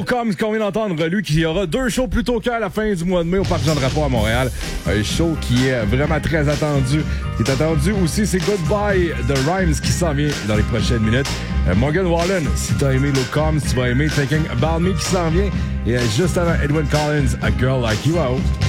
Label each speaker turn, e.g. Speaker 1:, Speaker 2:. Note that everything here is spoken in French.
Speaker 1: Combs qu'on vient d'entendre, lui qui aura 2 shows plus tôt qu'à la fin du mois de mai au Parc Jean-Drapeau à Montréal. Un show qui est vraiment très attendu. Ce qui est attendu aussi, c'est Goodbye de Rhymes qui s'en vient dans les prochaines minutes. Morgan Wallen, si t'as aimé Luke Combs, tu vas aimer Thinking About Me qui s'en vient. Et juste avant Edwin Collins, A Girl Like You Out.